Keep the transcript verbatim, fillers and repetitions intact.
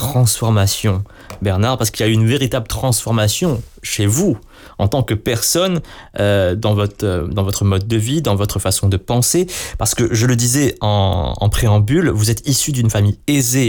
transformation, Bernard, parce qu'il y a une véritable transformation chez vous, en tant que personne, euh, dans votre, euh, dans votre mode de vie, dans votre façon de penser, parce que je le disais en, en préambule, vous êtes issu d'une famille aisée